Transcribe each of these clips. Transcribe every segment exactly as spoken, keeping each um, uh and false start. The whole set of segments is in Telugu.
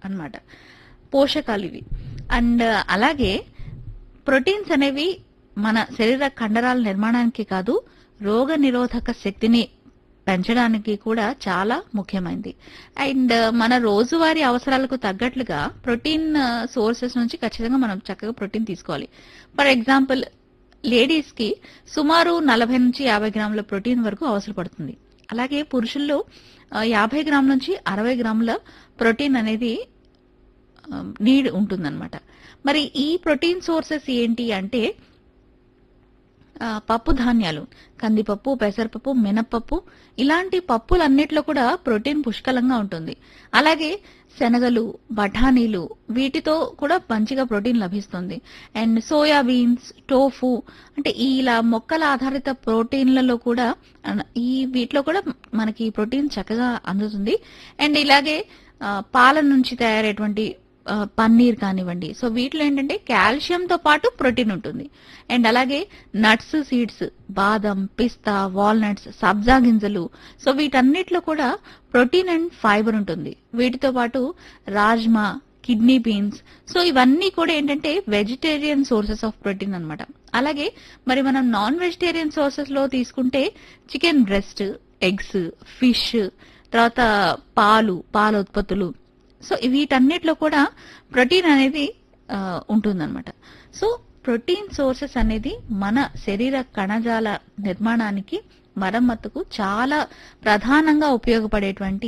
అన్నమాట. పోషకాలు ఇవి. అండ్ అలాగే ప్రోటీన్స్ అనేవి మన శరీర కండరాల నిర్మాణానికి కాదు, రోగ నిరోధక శక్తిని పెంచడానికి కూడా చాలా ముఖ్యమైనది. అండ్ మన రోజువారీ అవసరాలకు తగ్గట్లుగా ప్రోటీన్ సోర్సెస్ నుంచి ఖచ్చితంగా మనం చక్కగా ప్రోటీన్ తీసుకోవాలి. ఫర్ ఎగ్జాంపుల్, లేడీస్ కి సుమారు నలభై నుంచి యాభై గ్రాముల ప్రోటీన్ వరకు అవసరపడుతుంది. అలాగే పురుషుల్లో ఆ, యాభై గ్రాముల నుంచి అరవై గ్రాముల ప్రోటీన్ అనేది నీడ్ ఉంటుందన్నమాట. మరి ఈ ప్రోటీన్ సోర్సెస్ ఏంటి అంటే ఆ, పప్పు ధాన్యాలు, కందిపప్పు, పెసరపప్పు, మినప్పప్పు, ఇలాంటి పప్పులన్నిట్లో కూడా ప్రోటీన్ పుష్కలంగా ఉంటుంది. అలాగే శనగలు, బఠానీలు, వీటితో కూడా మంచిగా ప్రోటీన్ లభిస్తుంది. అండ్ సోయా బీన్స్, టోఫు, అంటే ఈ ఇలా మొక్కల ఆధారిత ప్రోటీన్లలో కూడా అన- ఈ వీటిలో కూడా మనకి ప్రోటీన్ చక్కగా అందుతుంది. అండ్ ఇలాగే ఆ, పాల నుంచి తయారైనటువంటి ఆ, పన్నీర్ కానివ్వండి, సో వీటిలో ఏంటంటే కాల్షియంతో పాటు ప్రోటీన్ ఉంటుంది. అండ్ అలాగే నట్స్, సీడ్స్, బాదం, పిస్తా, వాల్నట్స్, సబ్జా గింజలు, సో వీటన్నిటిలో కూడా ప్రోటీన్ అండ్ ఫైబర్ ఉంటుంది. వీటితో పాటు రాజ్మా, కిడ్నీ బీన్స్, సో ఇవన్నీ కూడా ఏంటంటే వెజిటేరియన్ సోర్సెస్ ఆఫ్ ప్రోటీన్ అన్నమాట. అలాగే మరి మనం నాన్ వెజిటేరియన్ సోర్సెస్ లో తీసుకుంటే చికెన్ బ్రెస్ట్, ఎగ్స్, ఫిష్, తర్వాత పాలు, పాల ఉత్పత్తులు, సో వీటన్నిటిలో కూడా ప్రోటీన్ అనేది ఆ, ఉంటుందన్నమాట. సో ప్రోటీన్ సోర్సెస్ అనేది మన శరీర కణజాల నిర్మాణానికి, మరమ్మతుకు చాలా ప్రధానంగా ఉపయోగపడేటువంటి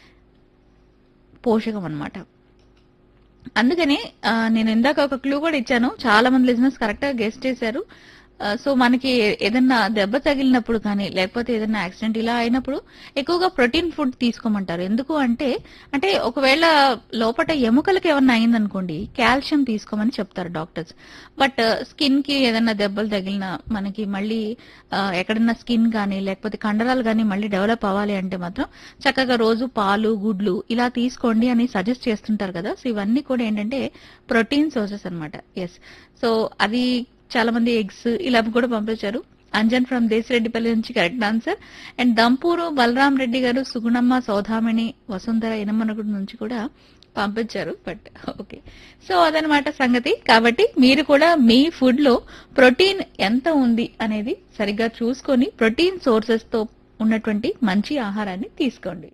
పోషకం అన్నమాట. అందుకనే ఆ, నేను ఇందాక ఒక క్లూ కూడా ఇచ్చాను, చాలా మంది లిజనర్స్ కరెక్ట్ గా గెస్ట్ చేశారు. ఆ, సో మనకి ఏదన్నా దెబ్బ తగిలినప్పుడు కానీ లేకపోతే ఏదైనా యాక్సిడెంట్ ఇలా అయినప్పుడు ఎక్కువగా ప్రోటీన్ ఫుడ్ తీసుకోమంటారు. ఎందుకు అంటే అంటే ఒకవేళ లోపల ఎముకలకు ఏమన్నా అయిందనుకోండి, కాల్షియం తీసుకోమని చెప్తారు డాక్టర్స్. బట్ స్కిన్ కి ఏదైనా దెబ్బలు తగిలినా మనకి మళ్ళీ ఆ, ఎక్కడన్నా స్కిన్ కానీ లేకపోతే కండరాలు కానీ మళ్ళీ డెవలప్ అవ్వాలి అంటే మాత్రం చక్కగా రోజు పాలు, గుడ్లు ఇలా తీసుకోండి అని సజెస్ట్ చేస్తుంటారు కదా. సో ఇవన్నీ కూడా ఏంటంటే ప్రోటీన్ సోర్సెస్ అన్నమాట. ఎస్, సో అది చాలా మంది ఎగ్స్ ఇలా కూడా పంపించారు. అంజన్ ఫ్రమ్ దేశరెడ్డిపల్లి నుంచి correct answer. And Dampuru Balaram Reddy గారు, సుగుణమ్మ, సౌధామిని, వసుంధర ఇనమనగుడి నుంచి కూడా పంపించారు. బట్ ఓకే, సో అదనమాట సంగతి. కాబట్టి మీరు కూడా మీ ఫుడ్ లో ప్రోటీన్ ఎంత ఉంది అనేది సరిగ్గా చూసుకొని ప్రోటీన్ సోర్సెస్ తో ఉన్నటువంటి మంచి ఆహారాన్ని తీసుకోండి.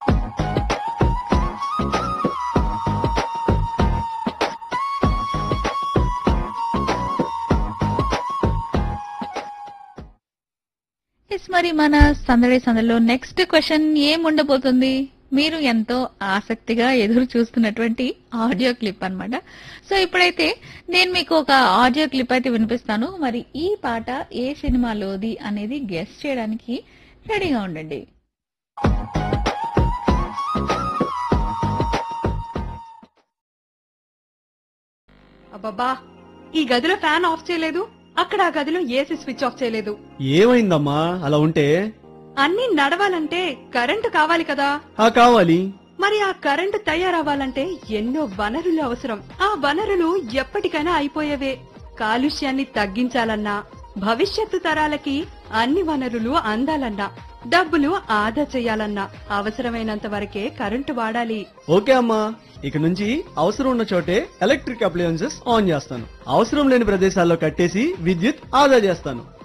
ఎస్, మరి మన సందడి సందడిలో నెక్స్ట్ క్వశ్చన్ ఏం ఉండబోతుంది? మీరు ఎంతో ఆసక్తిగా ఎదురు చూస్తున్నటువంటి ఆడియో క్లిప్ అన్నమాట. సో ఇప్పుడైతే నేను మీకు ఒక ఆడియో క్లిప్ అయితే వినిపిస్తాను. మరి ఈ పాట ఏ సినిమాలోది అనేది గెస్ చేయడానికి రెడీగా ఉండండి. అబ్బబ్బా, ఈ గదిలో ఫ్యాన్ ఆఫ్ చేయలేదు, అక్కడ ఆ గదిలో ఏసీ స్విచ్ ఆఫ్ చేయలేదు. ఏమైందమ్మా అలా ఉంటే? అన్నీ నడవాలంటే కరెంటు కావాలి కదా. ఆ కావాలి. మరి ఆ కరెంటు తయారవ్వాలంటే ఎన్నో వనరులు అవసరం. ఆ వనరులు ఎప్పటికైనా అయిపోయేవే. కాలుష్యాన్ని తగ్గించాలన్నా, భవిష్యత్తు తరాలకి అన్ని వనరులు అందాలన్నా, డబ్బులు ఆదా చేయాలన్నా అవసరమైనంత వరకే కరెంటు వాడాలి. ఓకే అమ్మా, ఇక నుంచి అవసరం ఉన్న చోటే ఎలక్ట్రిక్ అప్లయన్సెస్ ఆన్ చేస్తాను. అవసరం లేని ప్రదేశాల్లో కట్టేసి విద్యుత్ ఆదా చేస్తాను.